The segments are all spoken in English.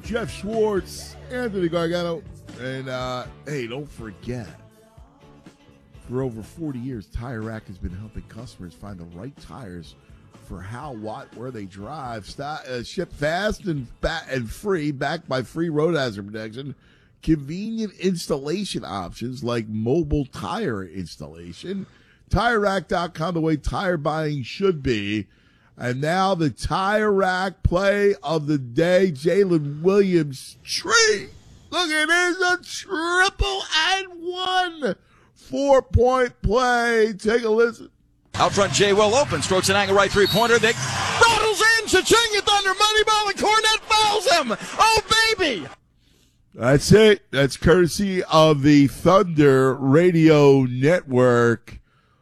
Jeff Schwartz, Anthony Gargano, and hey, don't forget, for over 40 years, Tire Rack has been helping customers find the right tires for how, what, where they drive. Ship fast and free, backed by free road hazard protection. Convenient installation options like mobile tire installation. TireRack.com, the way tire buying should be. And now the Tire Rack play of the day, Jalen Williams tree. Look, it is a triple and one. 4-point play. Take a listen. Out front, Jay Will open. Strokes an angle right three-pointer. They rattles in. Cha-ching, Thunder. Money ball, and Cornette fouls him. Oh, baby. That's it. That's courtesy of the Thunder Radio Network.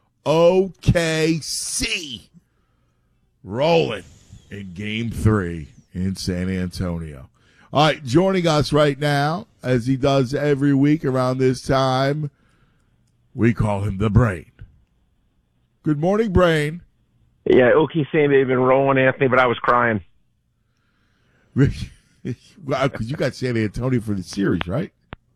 OKC. Rolling in Game 3 in San Antonio. All right, joining us right now, as he does every week around this time, we call him the Brain. Good morning, Brain. Yeah, OKC they've been rolling, Anthony, but I was crying. Well, because you got San Antonio for the series, right?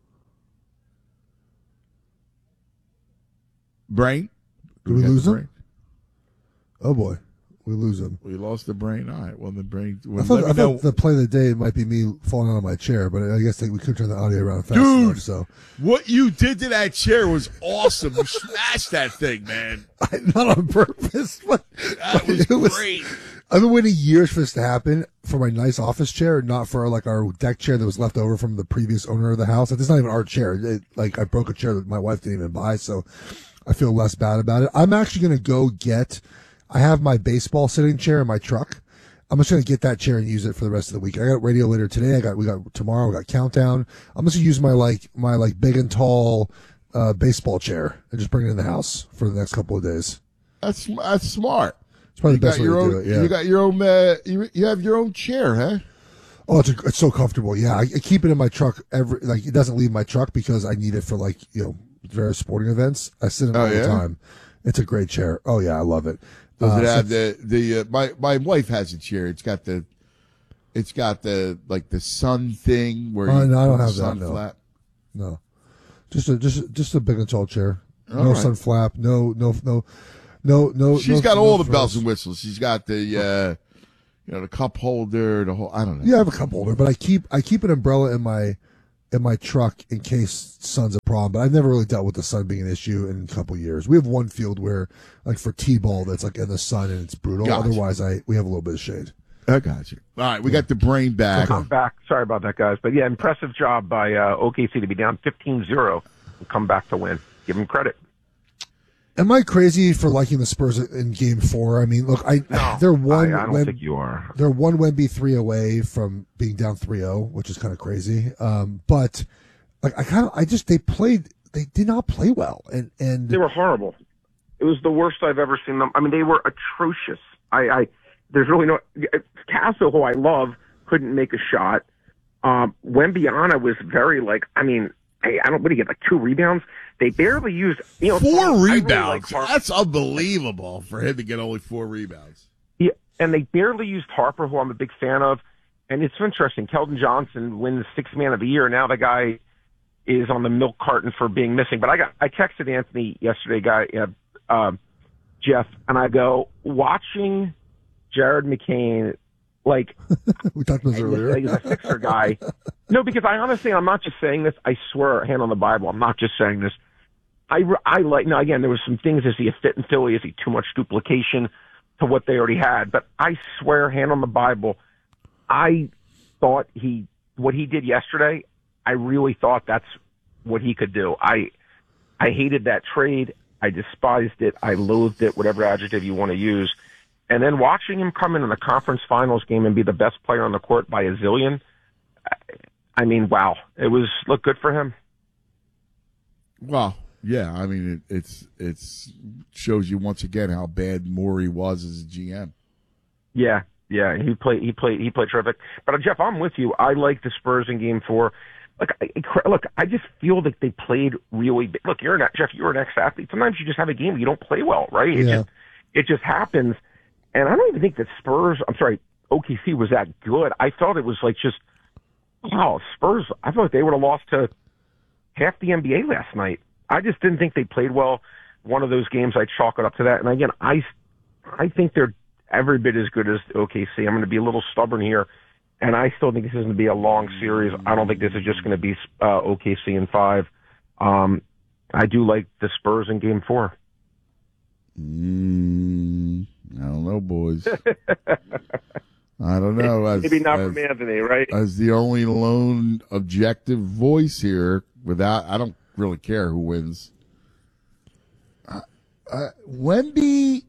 Brain? Did we lose him? Oh, boy. We lose him. We lost the Brain. All right. Well, the Brain. I thought the play of the day might be me falling out of my chair, but I guess we couldn't turn the audio around fast enough. So what you did to that chair was awesome. You smashed that thing, man. Not on purpose. But that was great. I've been waiting years for this to happen for my nice office chair, not for like our deck chair that was left over from the previous owner of the house. Like, it's not even our chair. I broke a chair that my wife didn't even buy, so I feel less bad about it. I'm actually going to go get. I have my baseball sitting chair in my truck. I'm just going to get that chair and use it for the rest of the week. I got radio later today. We got tomorrow. We got countdown. I'm just going to use my big and tall baseball chair and just bring it in the house for the next couple of days. That's smart. It's probably the best way to do it. Yeah. You got your own. You have your own chair, huh? Oh, it's so comfortable. Yeah, I keep it in my truck. It doesn't leave my truck because I need it for various sporting events. I sit in it all the time. It's a great chair. Oh yeah, I love it. Does it have my wife has a chair. It's got the sun thing where no, I don't have sun that. No. flap. No, just a big and tall chair. All no right. sun flap. No. She's got all the bells and frills. whistles. She's got the the cup holder, the whole. I don't know. Yeah, I have a cup holder, but I keep an umbrella in my truck in case sun's a problem. But I've never really dealt with the sun being an issue in a couple of years. We have one field where, like for T-ball, that's like in the sun and it's brutal. Gotcha. Otherwise, we have a little bit of shade. I got you. All right, we got the Brain back. I'm back. Sorry about that, guys. But yeah, impressive job by OKC to be down 15-0 and come back to win. Give them credit. Am I crazy for liking the Spurs in Game 4? I mean, look, they're one. I don't think you are. They're one Wemby 3 away from being down 3-0, which is kind of crazy. But like, they did not play well, and They were horrible. It was the worst I've ever seen them. I mean, they were atrocious. There's really no Castle, who I love, couldn't make a shot. Wembyana was very I don't. What do you get? Like 2 rebounds? They barely used 4 rebounds. Really That's unbelievable for him to get only 4 rebounds. Yeah, and they barely used Harper, who I'm a big fan of. And it's interesting. Keldon Johnson wins 6th Man of the Year. Now the guy is on the milk carton for being missing. But I texted Anthony yesterday, Jeff, and I go, watching Jared McCain, like we talked about this earlier. He's a Sixer guy. No, because I'm not just saying this. I swear, hand on the Bible, I'm not just saying this. Now again, there was some things. Is he a fit in Philly? Is he too much duplication to what they already had? But I swear, hand on the Bible, I thought what he did yesterday, I really thought that's what he could do. I hated that trade. I despised it. I loathed it, whatever adjective you want to use. And then watching him come in the conference finals game and be the best player on the court by a zillion, I mean, wow. It looked good for him. Well, yeah. I mean, it's shows you once again how bad Morey was as a GM. Yeah. He played terrific. But Jeff, I'm with you. I like the Spurs in Game 4. Look, I just feel that they played really big. Look, Jeff, you're an ex-athlete. Sometimes you just have a game where you don't play well, right? It just happens. And I don't even think that OKC was that good. I thought it was wow, Spurs, I thought they would have lost to half the NBA last night. I just didn't think they played well. One of those games, I chalk it up to that. And again, I think they're every bit as good as OKC. I'm going to be a little stubborn here, and I still think this is going to be a long series. I don't think this is just going to be OKC in 5. I do like the Spurs in Game 4. I don't know, boys. I don't know. Maybe not from Anthony, right? As the only lone objective voice here, I don't really care who wins. Wemby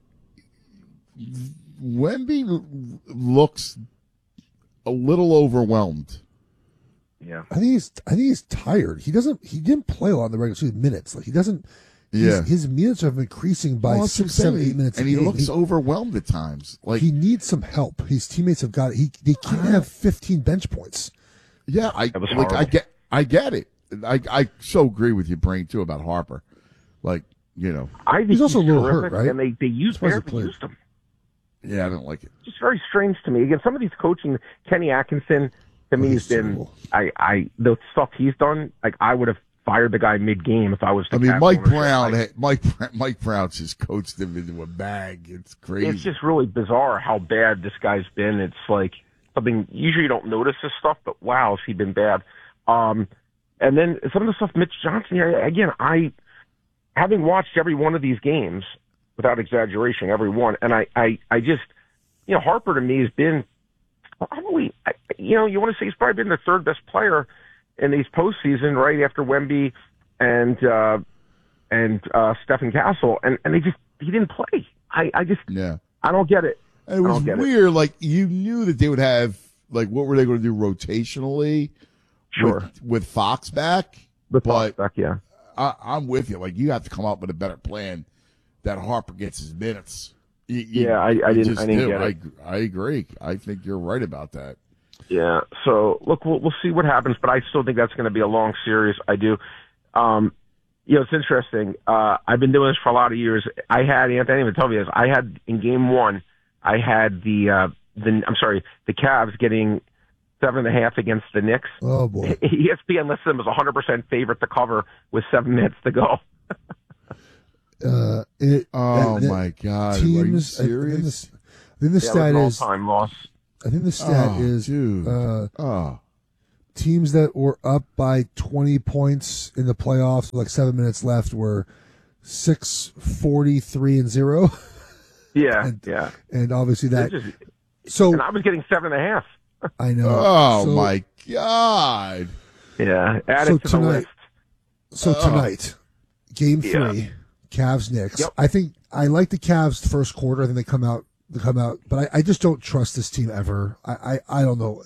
looks a little overwhelmed. Yeah, I think he's tired. He didn't play a lot in the regular season minutes. Like he doesn't. Yeah, his minutes are increasing by 6, 7, 8 minutes, and he looks overwhelmed at times. Like he needs some help. His teammates have got. They can't have 15 bench points. Yeah, I get it. I so agree with you, Brain, too, about Harper. Like, I think he's also a little hurt, terrific, right? And they used him. Yeah, I don't like it. It's just very strange to me. Again, some of these coaching, Kenny Atkinson, to me has been the stuff he's done. Like I would have fired the guy mid-game if I was. Mike Brown just coached him into a bag. It's crazy. It's just really bizarre how bad this guy's been. It's like something usually you don't notice this stuff, but wow, has he been bad? And then some of the stuff Mitch Johnson here. Again, having watched every one of these games, without exaggeration, every one, and I just, Harper to me has been probably, you want to say he's probably been the third best player in these postseason, right after Wemby and Stephen Castle, and he didn't play. I don't get it. And it was weird. Like you knew that they would have what were they going to do rotationally? Sure, with Fox back. Fox back, yeah. I'm with you. Like you have to come up with a better plan that Harper gets his minutes. I didn't get it. I agree. I think you're right about that. Yeah. So look, we'll see what happens, but I still think that's going to be a long series. I do. It's interesting. I've been doing this for a lot of years. I didn't even tell you this. I had in Game 1, I had the Cavs getting 7.5 against the Knicks. Oh boy! ESPN listed them as 100% favorite to cover with 7 minutes to go. My God! Teams, are you serious? I think the stat is all-time loss. I think the stat is teams that were up by 20 points in the playoffs with 7 minutes left were 6-43-0. Yeah, and obviously that. And I was getting 7.5. I know. Oh my God! Yeah, add it to the list. So tonight, Game 3, Cavs Knicks. Yep. I think I like the Cavs first quarter. I think they come out, but I just don't trust this team ever. I don't know.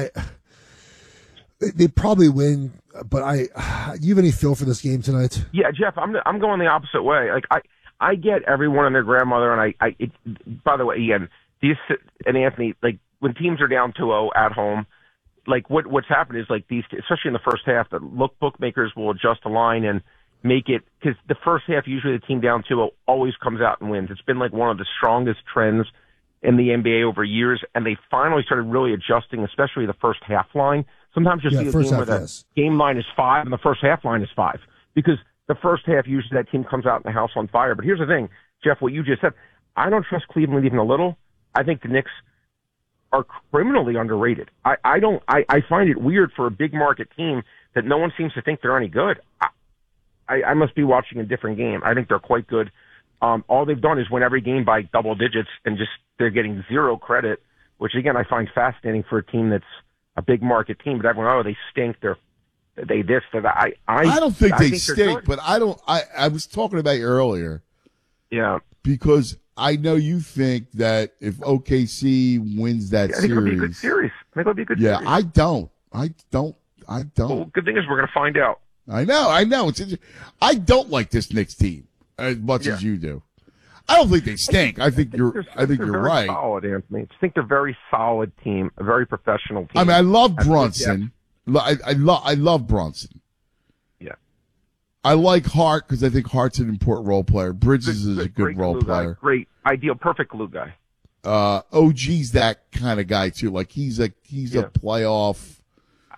They probably win, but do you have any feel for this game tonight? Yeah, Jeff, I'm going the opposite way. Like I get everyone and their grandmother, and by the way, again, these and Anthony, when teams are down 2-0 at home, what's happened is these, especially in the first half, the bookmakers will adjust the line and make it, because the first half usually the team down 2-0 always comes out and wins. It's been one of the strongest trends in the NBA over years, and they finally started really adjusting, especially the first half line. Sometimes you'll see a game where the game line is 5 and the first half line is 5, because the first half usually that team comes out in the house on fire. But here's the thing, Jeff, what you just said, I don't trust Cleveland even a little. I think the Knicks are criminally underrated. I find it weird for a big market team that no one seems to think they're any good. I must be watching a different game. I think they're quite good. All they've done is win every game by double digits, and they're getting zero credit, which again I find fascinating for a team that's a big market team. But everyone, they stink. They this. I don't think they stink, but I don't. I was talking about you earlier. Yeah, because I know you think that if OKC wins that series, it'll be a good series. I think it'll be a good series. Yeah, I don't. Well, good thing is we're going to find out. I know. I don't like this Knicks team as much as you do. I don't think they stink. I think you're right. Solid, Anthony. I think they're a very solid team, a very professional team. I mean, I love Brunson. I love Brunson. Yeah. I like Hart because I think Hart's an important role player. Bridges is a good role player. Great, ideal, perfect glue guy. OG's that kind of guy too. He's a playoff.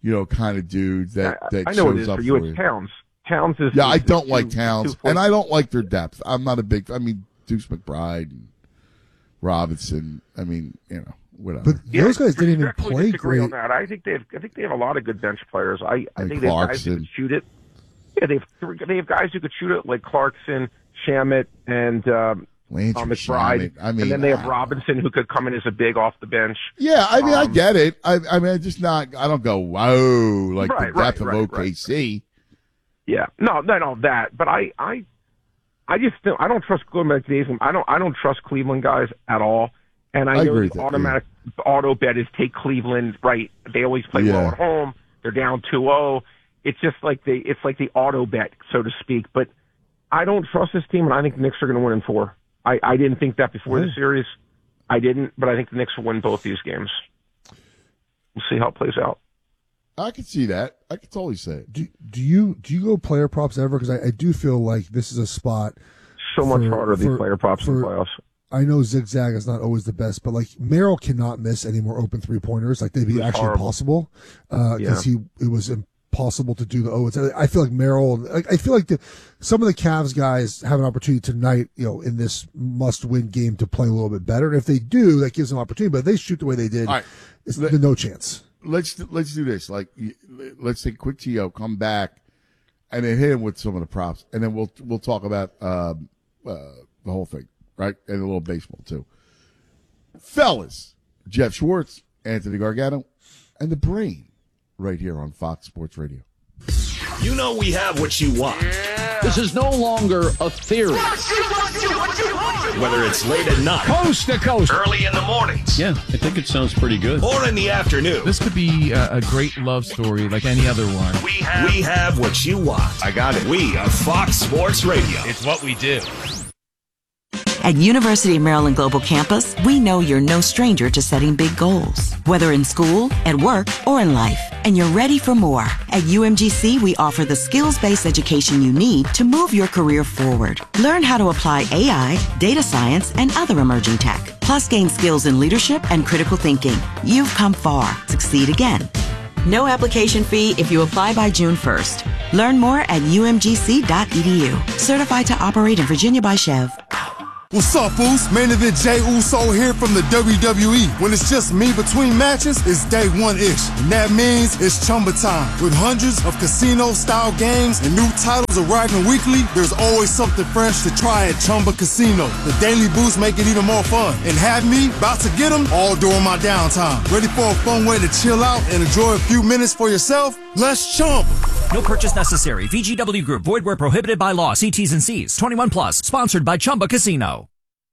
kind of dude that I know shows it is up for you. for It's Towns. Towns is. Yeah, I is don't too- like Towns, and I don't like their depth. I'm not a big. Deuce McBride and Robinson. Whatever. But those guys didn't even respectfully play disagree on great. that. I think they have a lot of good bench players. I And think they have guys who Clarkson. could shoot it. Yeah, they have guys who could shoot it like Clarkson, Shamet, and Landry McBride. Shamet. And then they have Robinson who could come in as a big off the bench. Yeah, I get it. I just not. I don't go whoa like Right, the depth right, of right, OKC. Yeah, no, that. But I just think I don't trust going back to days. I don't trust Cleveland guys at all. And I know agree the with that, automatic auto bet is take Cleveland. Right? They always play well Yeah. at home. They're down 2-0. It's just like it's like the auto bet, so to speak. But I don't trust this team, and I think the Knicks are going to win in 4. I didn't think that before the series. I didn't, but I think the Knicks will win both these games. We'll see how it plays out. I can see that. I can totally say it. Do you go player props ever? Because I do feel like this is a spot. So much For- harder these for- player props in the for- playoffs. I know zigzag is not always the best, but like Merrill cannot miss any more open 3-pointers. Like they'd be actually horrible. impossible because it was impossible to do the I feel like Merrill. I feel like some of the Cavs guys have an opportunity tonight, in this must-win game to play a little bit better. And if they do, that gives them opportunity. But if they shoot the way they did, All right. it's no chance. Let's do this. Like, let's take a quick TO, come back, and then hit him with some of the props, and then we'll talk about the whole thing, right? And a little baseball too. Fellas, Jeff Schwartz, Anthony Gargano, and the Brain, right here on Fox Sports Radio. You know we have what you want. This is no longer a theory. Whether it's late at night, Coast to coast. early in the mornings, Yeah, I think it sounds pretty good. or in the afternoon. This could be a great love story like any other one. We have what you want. I got it. We are Fox Sports Radio. It's what we do. At University of Maryland Global Campus, we know you're no stranger to setting big goals, whether in school, at work, or in life. And you're ready for more. At UMGC, we offer the skills-based education you need to move your career forward. Learn how to apply AI, data science, and other emerging tech. Plus, gain skills in leadership and critical thinking. You've come far. Succeed again. No application fee if you apply by June 1st. Learn more at umgc.edu. Certified to operate in Virginia by Chev. What's up, fools? Main event Jay Uso here from the WWE. When it's just me between matches, it's day one-ish. And that means it's Chumba time. With hundreds of casino-style games and new titles arriving weekly, there's always something fresh to try at Chumba Casino. The daily boosts make it even more fun. And have me about to get them all during my downtime. Ready for a fun way to chill out and enjoy a few minutes for yourself? Let's Chumba. No purchase necessary. VGW Group. Void where prohibited by law. See T's and C's. 21 plus. Sponsored by Chumba Casino.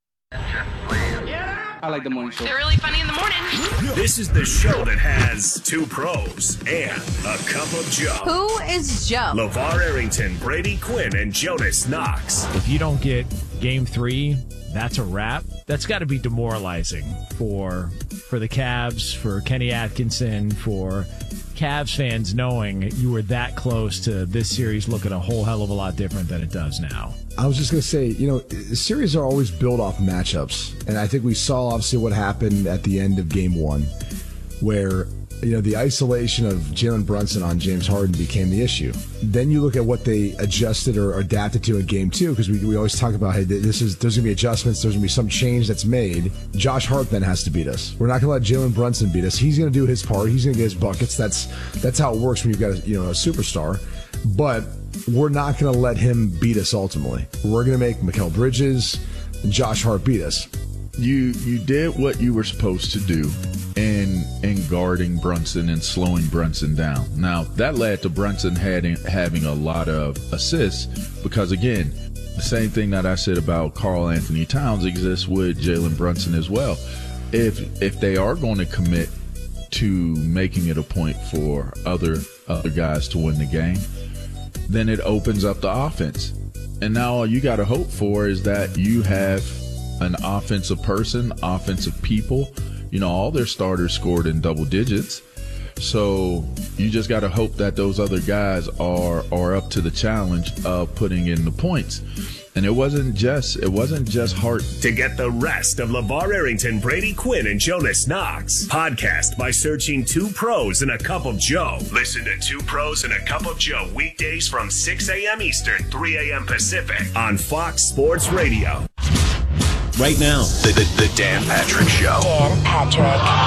I like the morning show. They're really funny in the morning. This is the show that has 2 pros and a cup of Joe. Who is Joe? LeVar Arrington, Brady Quinn, and Jonas Knox. If you don't get game 3, that's a wrap. That's got to be demoralizing for the Cavs, for Kenny Atkinson, for Cavs fans knowing you were that close to this series looking a whole hell of a lot different than it does now. I was just going to say, series are always built off matchups. And I think we saw, obviously, what happened at the end of game 1, where, the isolation of Jalen Brunson on James Harden became the issue. Then you look at what they adjusted or adapted to in game 2, because we always talk about, hey, there's going to be adjustments, there's going to be some change that's made. Josh Hart then has to beat us. We're not going to let Jalen Brunson beat us. He's going to do his part. He's going to get his buckets. That's how it works when you've got a superstar. But we're not going to let him beat us ultimately. We're going to make Mikal Bridges and Josh Hart beat us. You did what you were supposed to do in guarding Brunson and slowing Brunson down. Now, that led to Brunson having a lot of assists because, again, the same thing that I said about Karl Anthony Towns exists with Jalen Brunson as well. If they are going to commit to making it a point for other guys to win the game, then it opens up the offense. And now all you got to hope for is that you have an offensive person, offensive people. All their starters scored in double digits. So you just got to hope that those other guys are up to the challenge of putting in the points. And it wasn't just Hart. To get the rest of LeVar Arrington, Brady Quinn, and Jonas Knox, podcast by searching 2 Pros and a Cup of Joe. Listen to 2 Pros and a Cup of Joe weekdays from 6 a.m. Eastern, 3 a.m. Pacific on Fox Sports Radio. Right now, The Dan Patrick Show. Dan Patrick.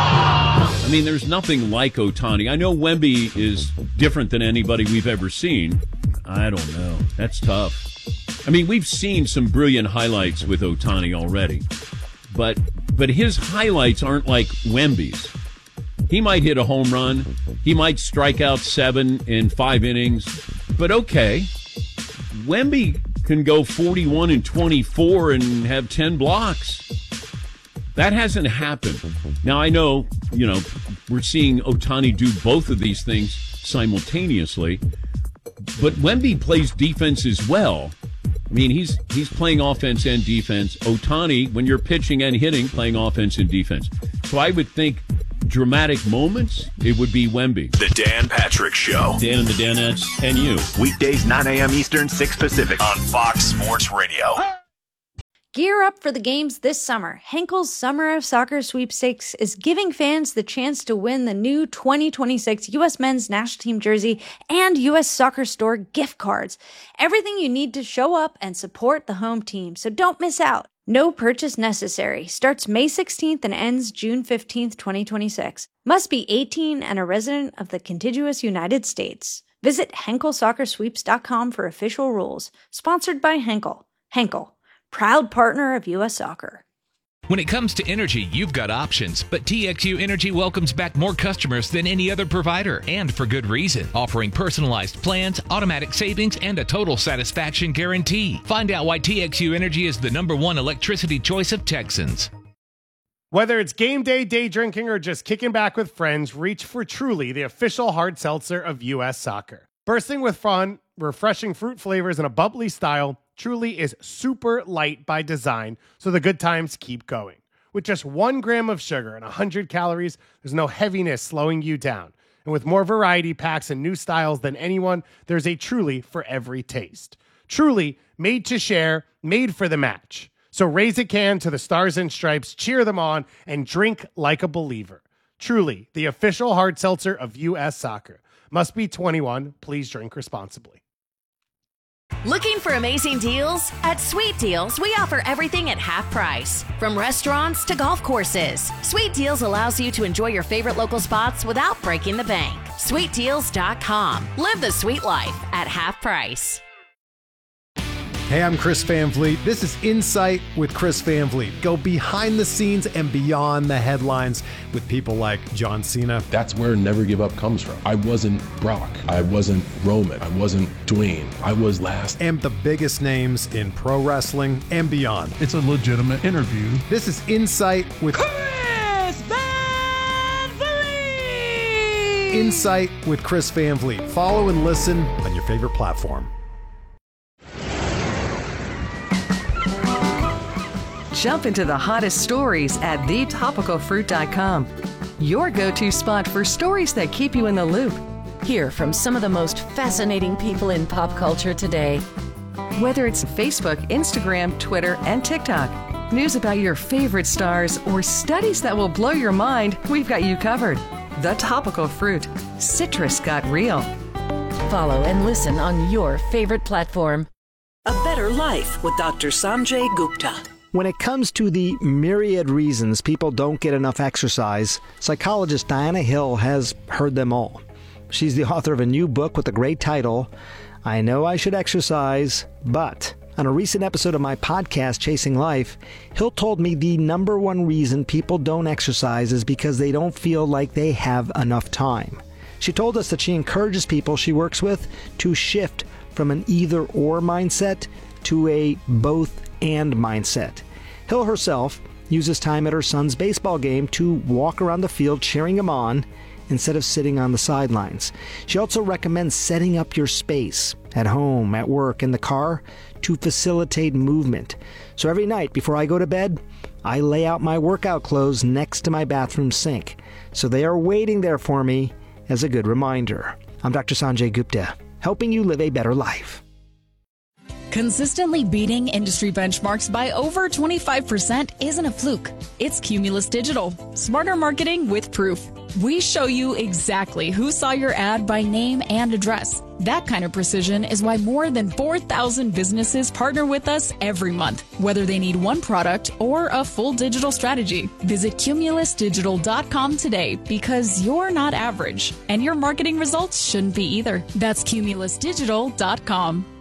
I mean, there's nothing like Ohtani. I know Wemby is different than anybody we've ever seen. I don't know. That's tough. I mean, we've seen some brilliant highlights with Ohtani already, but his highlights aren't like Wemby's. He might hit a home run. He might strike out 7 in 5 innings, but okay. Wemby can go 41 and 24 and have 10 blocks. That hasn't happened. Now, I know, we're seeing Ohtani do both of these things simultaneously, but Wemby plays defense as well. I mean, he's playing offense and defense. Ohtani, when you're pitching and hitting, playing offense and defense. So I would think dramatic moments, it would be Wemby. The Dan Patrick Show. Dan and the Danettes and you. Weekdays 9 a.m. Eastern, 6 Pacific on Fox Sports Radio. Gear up for the games this summer. Henkel's Summer of Soccer Sweepstakes is giving fans the chance to win the new 2026 U.S. Men's National Team jersey and U.S. Soccer Store gift cards. Everything you need to show up and support the home team, so don't miss out. No purchase necessary. Starts May 16th and ends June 15th, 2026. Must be 18 and a resident of the contiguous United States. Visit HenkelSoccerSweeps.com for official rules. Sponsored by Henkel. Henkel, proud partner of U.S. Soccer. When it comes to energy, you've got options, but TXU Energy welcomes back more customers than any other provider, and for good reason, offering personalized plans, automatic savings, and a total satisfaction guarantee. Find out why TXU Energy is the #1 electricity choice of Texans. Whether it's game day, day drinking, or just kicking back with friends, reach for Truly, the official hard seltzer of U.S. Soccer. Bursting with fun, refreshing fruit flavors, and a bubbly style, Truly is super light by design, so the good times keep going. With just 1 gram of sugar and 100 calories, there's no heaviness slowing you down. And with more variety packs and new styles than anyone, there's a Truly for every taste. Truly, made to share, made for the match. So raise a can to the Stars and Stripes, cheer them on, and drink like a believer. Truly, the official hard seltzer of U.S. Soccer. Must be 21. Please drink responsibly. Looking for amazing deals? At Sweet Deals, we offer everything at half price. From restaurants to golf courses, Sweet Deals allows you to enjoy your favorite local spots without breaking the bank. SweetDeals.com. Live the sweet life at half price. Hey, I'm Chris Van Vliet. This is Insight with Chris Van Vliet. Go behind the scenes and beyond the headlines with people like John Cena. That's where Never Give Up comes from. I wasn't Brock. I wasn't Roman. I wasn't Dwayne. I was last. And the biggest names in pro wrestling and beyond. It's a legitimate interview. This is Insight with Chris Van Vliet! Insight with Chris Van Vliet. Follow and listen on your favorite platform. Jump into the hottest stories at thetopicalfruit.com. Your go-to spot for stories that keep you in the loop. Hear from some of the most fascinating people in pop culture today. Whether it's Facebook, Instagram, Twitter, and TikTok, news about your favorite stars, or studies that will blow your mind, we've got you covered. The Topical Fruit. Citrus got real. Follow and listen on your favorite platform. A Better Life with Dr. Sanjay Gupta. When it comes to the myriad reasons people don't get enough exercise, psychologist Diana Hill has heard them all. She's the author of a new book with a great title, I Know I Should Exercise, But. On a recent episode of my podcast, Chasing Life, Hill told me the #1 reason people don't exercise is because they don't feel like they have enough time. She told us that she encourages people she works with to shift from an either-or mindset to a both-and mindset. Hill herself uses time at her son's baseball game to walk around the field cheering him on instead of sitting on the sidelines. She also recommends setting up your space at home, at work, in the car to facilitate movement. So every night before I go to bed, I lay out my workout clothes next to my bathroom sink. So they are waiting there for me as a good reminder. I'm Dr. Sanjay Gupta, helping you live a better life. Consistently beating industry benchmarks by over 25% isn't a fluke. It's Cumulus Digital. Smarter marketing with proof. We show you exactly who saw your ad by name and address. That kind of precision is why more than 4,000 businesses partner with us every month, whether they need one product or a full digital strategy. Visit cumulusdigital.com today because you're not average, and your marketing results shouldn't be either. That's cumulusdigital.com.